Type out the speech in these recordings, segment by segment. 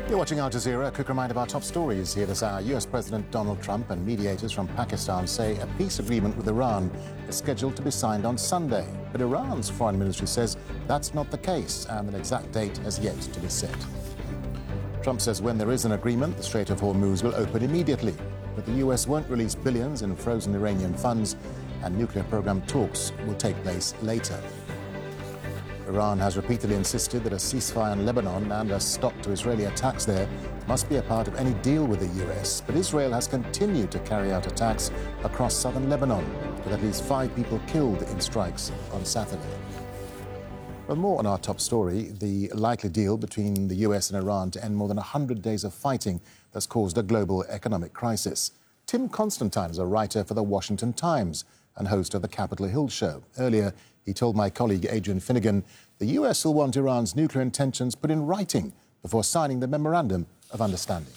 You're watching Al Jazeera. A quick reminder of our top stories here this hour. US President Donald Trump and mediators from Pakistan say a peace agreement with Iran is scheduled to be signed on Sunday. But Iran's foreign ministry says that's not the case and an exact date has yet to be set. Trump says when there is an agreement, the Strait of Hormuz will open immediately. But the US won't release billions in frozen Iranian funds and nuclear program talks will take place later. Iran has repeatedly insisted that a ceasefire in Lebanon and a stop to Israeli attacks there must be a part of any deal with the US. But Israel has continued to carry out attacks across southern Lebanon, with at least 5 people killed in strikes on Saturday. Well, more on our top story, the likely deal between the US and Iran to end more than 100 days of fighting that's caused a global economic crisis. Tim Constantine is a writer for The Washington Times and host of the Capitol Hill show. Earlier, he told my colleague Adrian Finnegan the US will want Iran's nuclear intentions put in writing before signing the Memorandum of Understanding.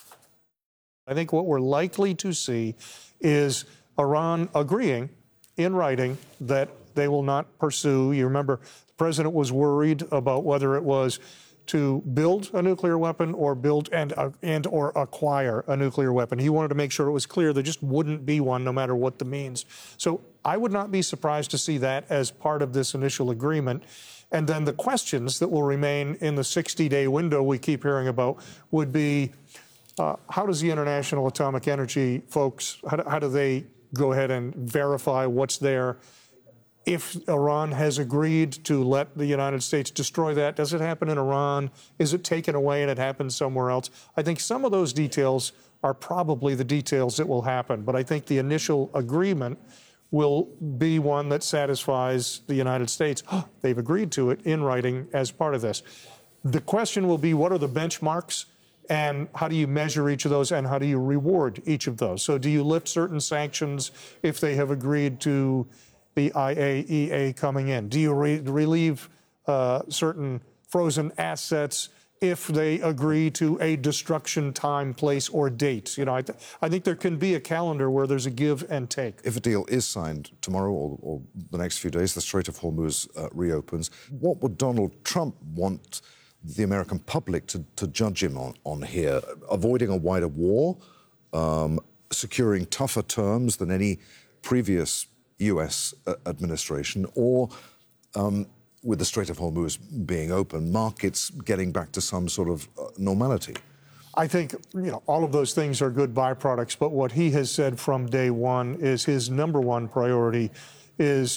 I think what we're likely to see is Iran agreeing in writing that they will not pursue. You remember, the president was worried about whether it was to build a nuclear weapon or build and or acquire a nuclear weapon. He wanted to make sure it was clear there just wouldn't be one, no matter what the means. So I would not be surprised to see that as part of this initial agreement. And then the questions that will remain in the 60-day window we keep hearing about would be, how does the International Atomic Energy folks, how do they go ahead and verify what's there? If Iran has agreed to let the United States destroy that, does it happen in Iran? Is it taken away and it happens somewhere else? I think some of those details are probably the details that will happen. But I think the initial agreement will be one that satisfies the United States. They've agreed to it in writing as part of this. The question will be, what are the benchmarks and how do you measure each of those and how do you reward each of those? So do you lift certain sanctions if they have agreed to the IAEA coming in? Do you relieve certain frozen assets if they agree to a destruction time, place, or date? You know, I think there can be a calendar where there's a give and take. If a deal is signed tomorrow or the next few days, the Strait of Hormuz reopens, what would Donald Trump want the American public to judge him on here? Avoiding a wider war, securing tougher terms than any previous US administration, or with the Strait of Hormuz being open, markets getting back to some sort of normality? I think, all of those things are good byproducts, but what he has said from day one is his number one priority is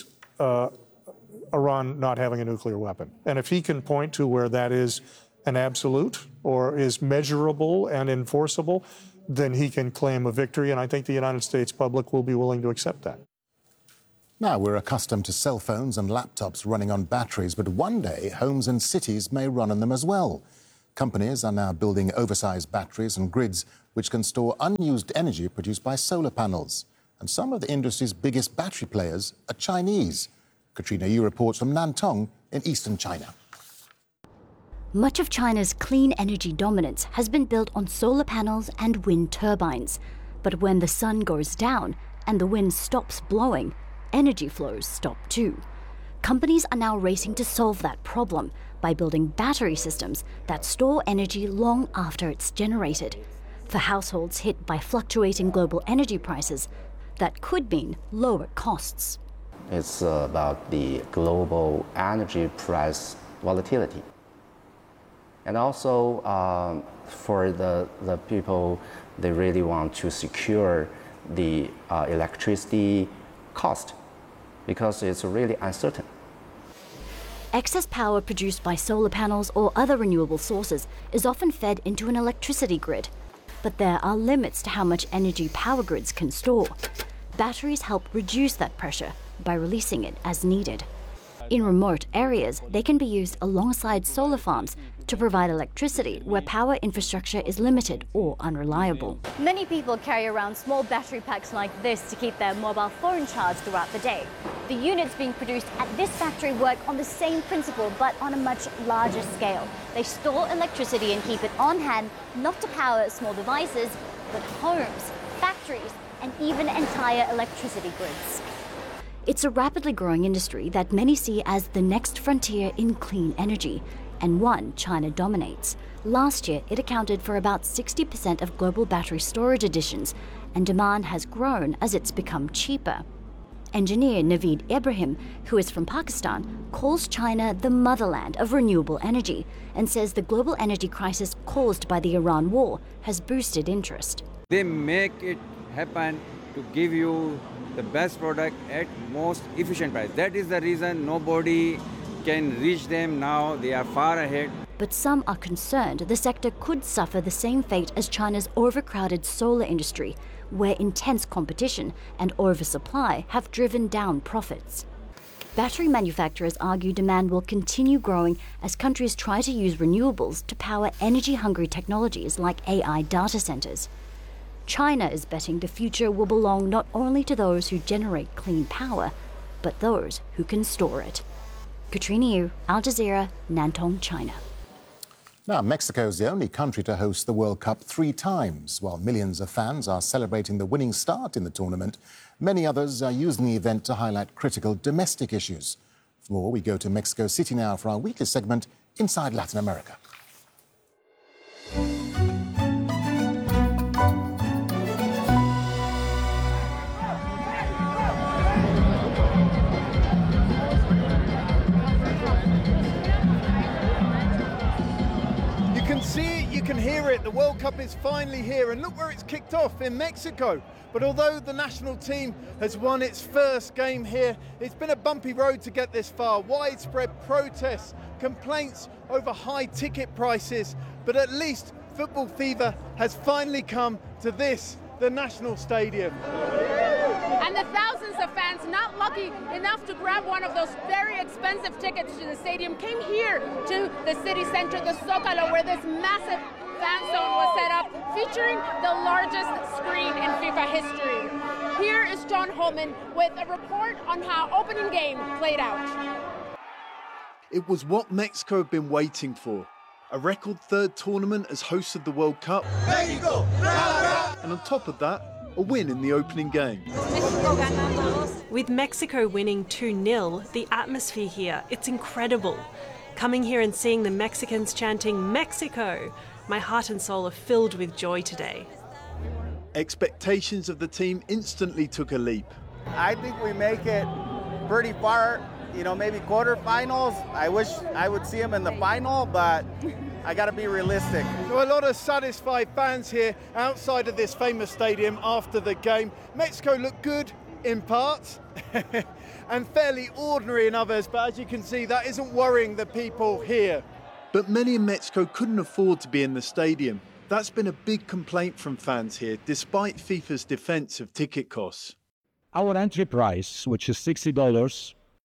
Iran not having a nuclear weapon. And if he can point to where that is an absolute or is measurable and enforceable, then he can claim a victory, and I think the United States public will be willing to accept that. Now, we're accustomed to cell phones and laptops running on batteries, but one day homes and cities may run on them as well. Companies are now building oversized batteries and grids which can store unused energy produced by solar panels. And some of the industry's biggest battery players are Chinese. Katrina Yu reports from Nantong in eastern China. Much of China's clean energy dominance has been built on solar panels and wind turbines. But when the sun goes down and the wind stops blowing, energy flows stop too. Companies are now racing to solve that problem by building battery systems that store energy long after it's generated. For households hit by fluctuating global energy prices, that could mean lower costs. It's about the global energy price volatility. And also for the people, they really want to secure the electricity cost because it's really uncertain. Excess power produced by solar panels or other renewable sources is often fed into an electricity grid. But there are limits to how much energy power grids can store. Batteries help reduce that pressure by releasing it as needed. In remote areas, they can be used alongside solar farms to provide electricity where power infrastructure is limited or unreliable. Many people carry around small battery packs like this to keep their mobile phone charged throughout the day. The units being produced at this factory work on the same principle, but on a much larger scale. They store electricity and keep it on hand, not to power small devices, but homes, factories, and even entire electricity grids. It's a rapidly growing industry that many see as the next frontier in clean energy. and one China dominates. Last year, it accounted for about 60% of global battery storage additions, and demand has grown as it's become cheaper. Engineer Naveed Ibrahim, who is from Pakistan, calls China the motherland of renewable energy and says the global energy crisis caused by the Iran war has boosted interest. They make it happen to give you the best product at most efficient price. That is the reason nobody can reach them now. They are far ahead. But some are concerned the sector could suffer the same fate as China's overcrowded solar industry, where intense competition and oversupply have driven down profits. Battery manufacturers argue demand will continue growing as countries try to use renewables to power energy-hungry technologies like AI data centers. China is betting the future will belong not only to those who generate clean power, but those who can store it. Katrina Yu, Al Jazeera, Nantong, China. Now, Mexico is the only country to host the World Cup 3 times. While millions of fans are celebrating the winning start in the tournament, many others are using the event to highlight critical domestic issues. For more, we go to Mexico City now for our weekly segment, Inside Latin America. You can hear it. The World Cup is finally here, and look where it's kicked off, in Mexico. But although the national team has won its first game here, it's been a bumpy road to get this far. Widespread protests, complaints over high ticket prices, but at least football fever has finally come to this, the national stadium. And the thousands of fans not lucky enough to grab one of those very expensive tickets to the stadium came here to the city center, the Zócalo, where this massive fan zone was set up, featuring the largest screen in FIFA history. Here is John Holman with a report on how opening game played out. It was what Mexico had been waiting for. A record third tournament as host of the World Cup. Mexico! And on top of that, a win in the opening game. With Mexico winning 2-0, the atmosphere here, it's incredible. Coming here and seeing the Mexicans chanting Mexico, my heart and soul are filled with joy today. Expectations of the team instantly took a leap. I think we make it pretty far, maybe quarterfinals. I wish I would see them in the final, but I got to be realistic. So a lot of satisfied fans here outside of this famous stadium after the game. Mexico looked good in parts and fairly ordinary in others, but as you can see, that isn't worrying the people here. But many in Mexico couldn't afford to be in the stadium. That's been a big complaint from fans here, despite FIFA's defense of ticket costs. Our entry price, which is $60,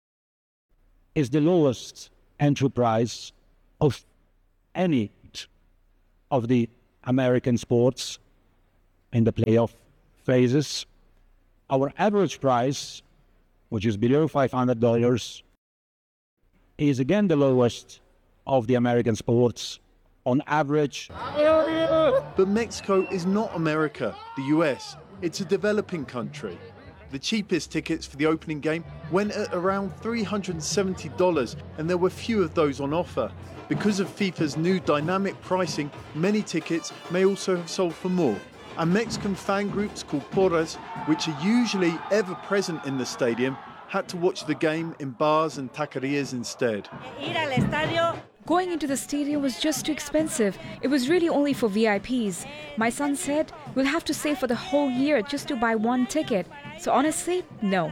is the lowest entry price of any of the American sports in the playoff phases. Our average price, which is below $500, is again the lowest of the American sports on average. But Mexico is not America, the US. It's a developing country. The cheapest tickets for the opening game went at around $370, and there were few of those on offer. Because of FIFA's new dynamic pricing, many tickets may also have sold for more. And Mexican fan groups called Porras, which are usually ever present in the stadium, had to watch the game in bars and taquerias instead. Going into the stadium was just too expensive. It was really only for VIPs. My son said, we'll have to save for the whole year just to buy one ticket. So honestly, no.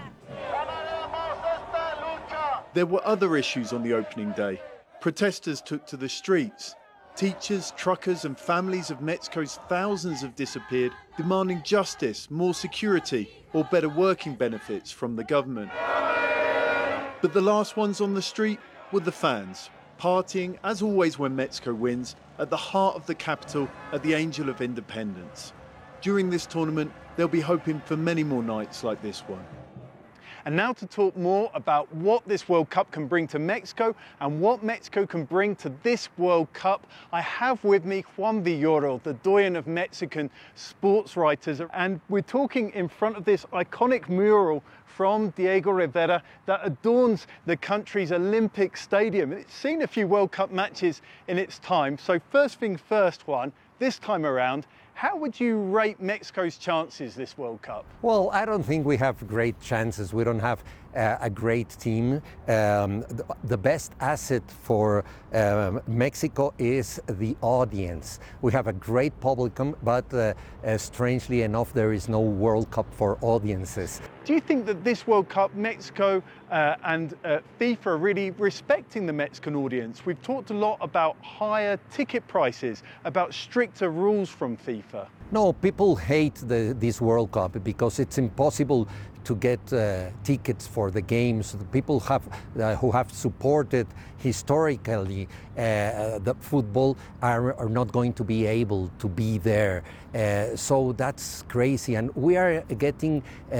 There were other issues on the opening day. Protesters took to the streets. Teachers, truckers and families of Mexico's thousands have disappeared, demanding justice, more security or better working benefits from the government. But the last ones on the street were the fans, partying, as always when Mexico wins, at the heart of the capital at the Angel of Independence. During this tournament, they'll be hoping for many more nights like this one. And now to talk more about what this World Cup can bring to Mexico and what Mexico can bring to this World Cup, I have with me Juan Villoro, the doyen of Mexican sports writers. And we're talking in front of this iconic mural from Diego Rivera that adorns the country's Olympic Stadium. It's seen a few World Cup matches in its time. So first thing first, Juan, this time around, how would you rate Mexico's chances this World Cup? Well, I don't think we have great chances. We don't have a great team. The best asset for Mexico is the audience. We have a great publicum, but strangely enough, there is no World Cup for audiences. Do you think that this World Cup, Mexico and FIFA are really respecting the Mexican audience? We've talked a lot about higher ticket prices, about stricter rules from FIFA. No, people hate this World Cup because it's impossible to get tickets for the games. The people who have supported historically the football are not going to be able to be there. So that's crazy. And we are getting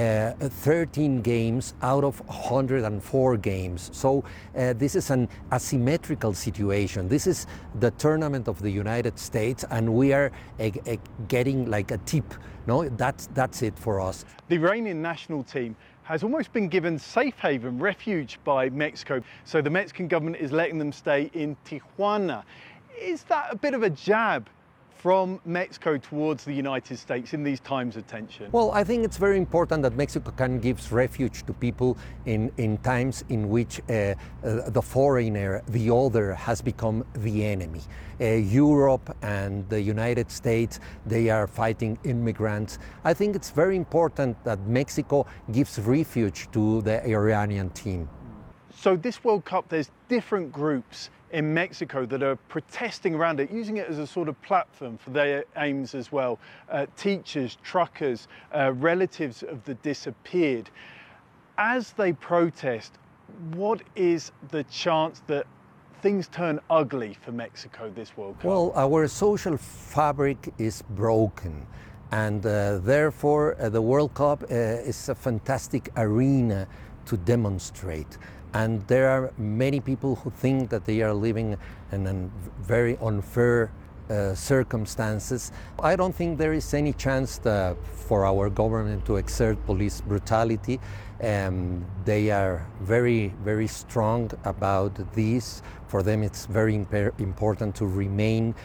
13 games out of 104 games. So this is an asymmetrical situation. This is the tournament of the United States, and we are getting like a tip. No, that's it for us. The Iranian national team has almost been given safe haven, refuge by Mexico. So the Mexican government is letting them stay in Tijuana. Is that a bit of a jab from Mexico towards the United States in these times of tension? Well, I think it's very important that Mexico can give refuge to people in times in which the foreigner, the other, has become the enemy. Europe and the United States, they are fighting immigrants. I think it's very important that Mexico gives refuge to the Iranian team. So this World Cup, there's different groups in Mexico that are protesting around it, using it as a sort of platform for their aims as well. Teachers, truckers, relatives of the disappeared. As they protest, what is the chance that things turn ugly for Mexico this World Cup? Well, our social fabric is broken, and therefore the World Cup is a fantastic arena to demonstrate. And there are many people who think that they are living in very unfair circumstances. I don't think there is any chance for our government to exert police brutality. They are very, very strong about this. For them, it's very important to remain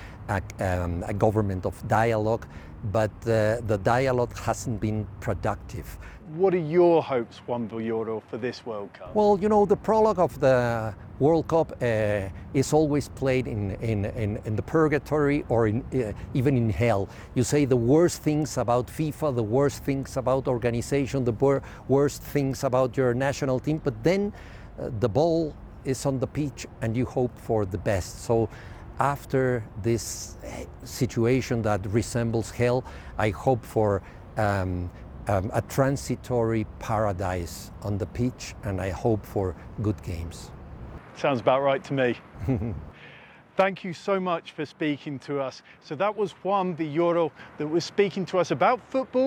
a government of dialogue, but the dialogue hasn't been productive. What are your hopes, Juan Villoro, for this World Cup? Well, you know, the prologue of the World Cup is always played in the purgatory or even in hell. You say the worst things about FIFA, the worst things about organization, the worst things about your national team, but then the ball is on the pitch and you hope for the best. So after this situation that resembles hell, I hope for a transitory paradise on the pitch, and I hope for good games. Sounds about right to me. Thank you so much for speaking to us. So that was Juan Villoro that was speaking to us about football.